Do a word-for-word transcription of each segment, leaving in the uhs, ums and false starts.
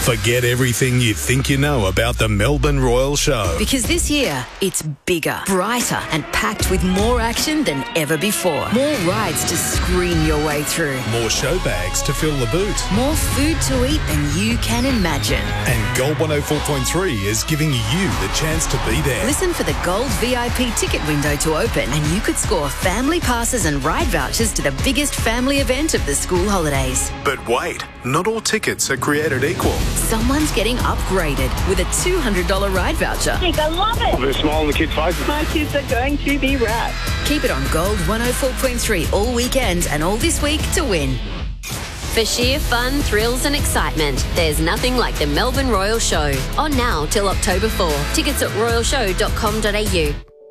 Forget everything you think you know about the Melbourne Royal Show. Because this year, it's bigger, brighter and packed with more action than ever before. More rides to scream your way through. More show bags to fill the boot. More food to eat than you can imagine. And Gold one oh four point three is giving you the chance to be there. Listen for the Gold V I P ticket window to open and you could score family passes and ride vouchers to the biggest family event of the school holidays. But wait, not all tickets are created equal. Someone's getting upgraded with a two hundred dollars ride voucher. I love it. They're smile on the kids' faces. My kids are going to be wrapped. Keep it on Gold one oh four point three all weekend and all this week to win. For sheer fun, thrills and excitement, there's nothing like the Melbourne Royal Show. On now till October fourth. Tickets at royal show dot com dot a u.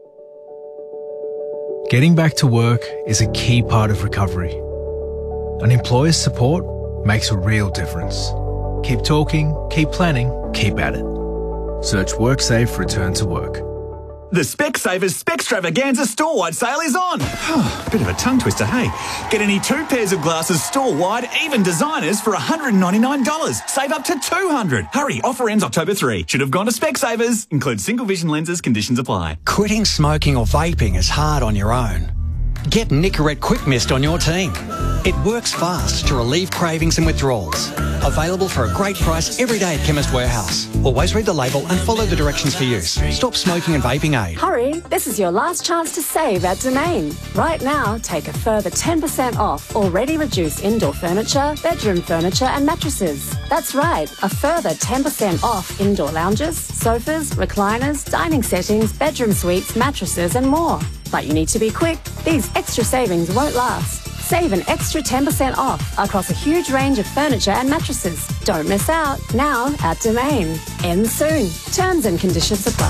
Getting back to work is a key part of recovery. An employer's support makes a real difference. Keep talking, keep planning, keep at it. Search WorkSafe Return to Work. The Specsavers Spextravaganza store-wide sale is on. Bit of a tongue twister, hey? Get any two pairs of glasses store-wide, even designers, for one hundred ninety-nine dollars. Save up to two hundred dollars. Hurry, offer ends October third. Should have gone to Specsavers. Includes single vision lenses, conditions apply. Quitting smoking or vaping is hard on your own. Get Nicorette Quick Mist on your team. It works fast to relieve cravings and withdrawals. Available for a great price every day at Chemist Warehouse. Always read the label and follow the directions for use. Stop smoking and vaping aid. Hurry, this is your last chance to save at Domain. Right now, take a further ten percent off already reduced indoor furniture, bedroom furniture and mattresses. That's right, a further ten percent off indoor lounges, sofas, recliners, dining settings, bedroom suites, mattresses and more. But you need to be quick. These extra savings won't last. Save an extra ten percent off across a huge range of furniture and mattresses. Don't miss out. Now at Domain. Ends soon. Terms and conditions apply.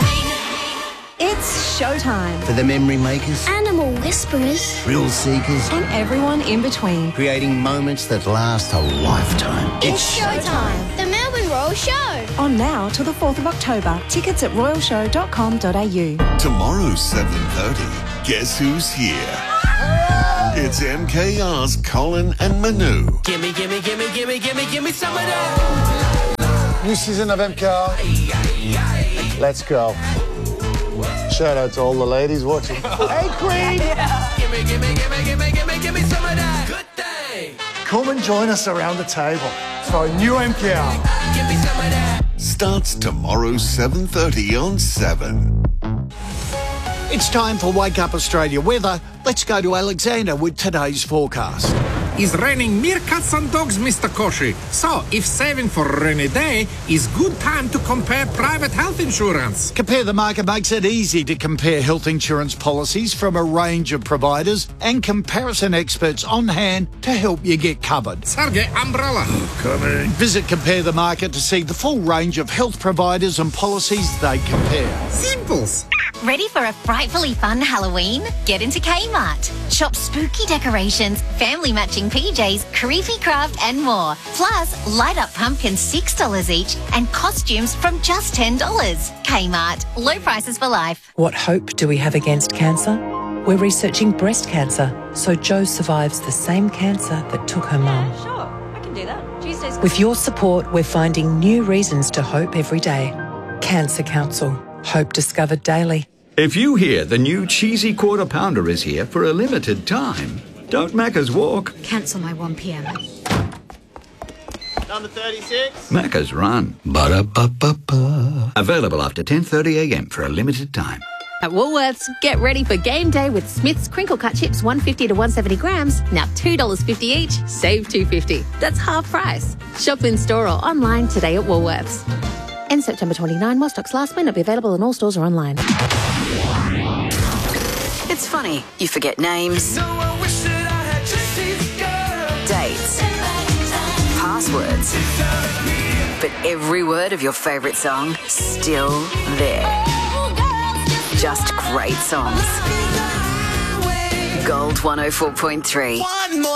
It's showtime. For the memory makers, animal whisperers, thrill seekers, and everyone in between. Creating moments that last a lifetime. It's, it's showtime. The Melbourne Royal Show. On now till the fourth of October. Tickets at royal show dot com dot a u. Tomorrow, seven thirty. Guess who's here? It's M K R's Colin and Manu. Gimme, gimme, gimme, gimme, gimme, gimme some of that. New season of M K R. Let's go. Shout out to all the ladies watching. Hey, Queen! Yeah. Gimme, gimme, gimme, gimme, gimme, gimme some of that. Good thing. Come and join us around the table for a new M K R. Give me some of that. Starts tomorrow, seven thirty on seven. It's time for Wake Up Australia weather. Let's go to Alexander with today's forecast. It's raining meerkats and dogs, Mister Koshi. So, if saving for a rainy day is good time to compare private health insurance. Compare the Market makes it easy to compare health insurance policies from a range of providers and comparison experts on hand to help you get covered. Sergey, umbrella. Coming. Visit Compare the Market to see the full range of health providers and policies they compare. Simples. Ready for a frightfully fun Halloween? Get into Kmart. Shop spooky decorations, family matching P Js, creepy craft and more. Plus, light up pumpkins six dollars each and costumes from just ten dollars. Kmart. Low prices for life. What hope do we have against cancer? We're researching breast cancer, so Jo survives the same cancer that took her mum. Yeah, sure. I can do that. Tuesdays. With your support, we're finding new reasons to hope every day. Cancer Council. Hope discovered daily. If you hear the new cheesy quarter pounder is here for a limited time, don't Macca's walk. Cancel my one p m. Number thirty-six. Macca's run. Ba-da-ba-ba-ba. Available after ten thirty a m for a limited time. At Woolworths, get ready for game day with Smith's crinkle cut chips one fifty to one seventy grams, now two dollars fifty each, save two fifty. That's half price. Shop in store or online today at Woolworths. End September twenty-ninth, while stocks last, may not be available in all stores or online. It's funny, you forget names, dates, passwords, but every word of your favourite song, still there. Just great songs. Gold one oh four point three.